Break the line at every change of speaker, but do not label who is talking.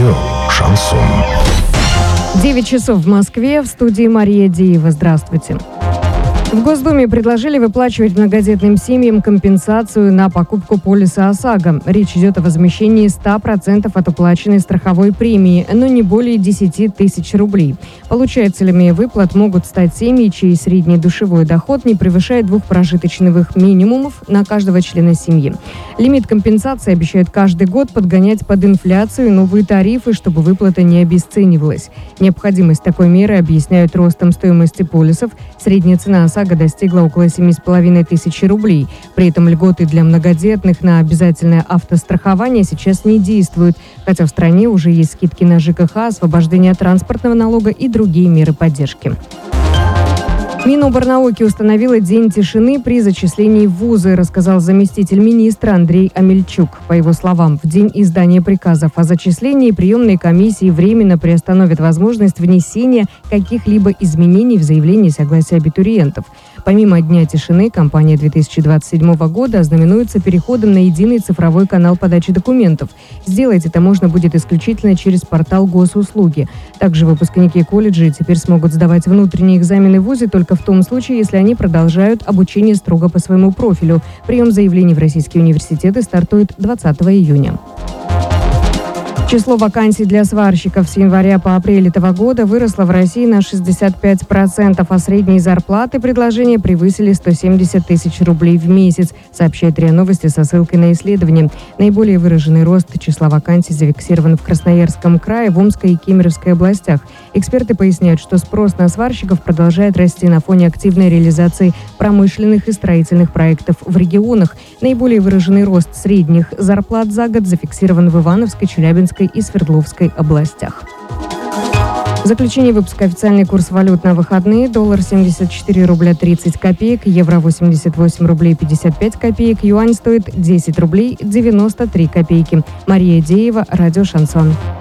Радио «Шансон».
9 часов в Москве. В студии Мария Деева. Здравствуйте. В Госдуме предложили выплачивать многодетным семьям компенсацию на покупку полиса ОСАГО. Речь идет о возмещении 100% от уплаченной страховой премии, но не более 10 тысяч рублей. Получателями выплат могут стать семьи, чей средний душевой доход не превышает 2 прожиточных минимумов на каждого члена семьи. Лимит компенсации обещают каждый год подгонять под инфляцию и новые тарифы, чтобы выплата не обесценивалась. Необходимость такой меры объясняют ростом стоимости полисов. Средняя цена ОСАГО достигла около 7,5 тысяч рублей. При этом льготы для многодетных на обязательное автострахование сейчас не действуют, хотя в стране уже есть скидки на ЖКХ, освобождение от транспортного налога и другие меры поддержки. Миноборнауки установила день тишины при зачислении в вузы, рассказал заместитель министра Андрей Амельчук. По его словам, в день издания приказов о зачислении приемные комиссии временно приостановят возможность внесения каких-либо изменений в заявление согласия абитуриентов. Помимо Дня тишины, кампания 2027 года ознаменуется переходом на единый цифровой канал подачи документов. Сделать это можно будет исключительно через портал госуслуги. Также выпускники колледжей теперь смогут сдавать внутренние экзамены в вузе только в том случае, если они продолжают обучение строго по своему профилю. Прием заявлений в российские университеты стартует 20 июня. Число вакансий для сварщиков с января по апрель этого года выросло в России на 65%, а средние зарплаты предложения превысили 170 тысяч рублей в месяц, сообщает РИА Новости со ссылкой на исследование. Наиболее выраженный рост числа вакансий зафиксирован в Красноярском крае, в Омской и Кемеровской областях. Эксперты поясняют, что спрос на сварщиков продолжает расти на фоне активной реализации промышленных и строительных проектов в регионах. Наиболее выраженный рост средних зарплат за год зафиксирован в Ивановской, Челябинской и Свердловской областях. В заключение выпуска официальный курс валют на выходные. Доллар 74 рубля 30 копеек, евро 88 рублей 55 копеек, юань стоит 10 рублей 93 копейки. Мария Деева, радио «Шансон».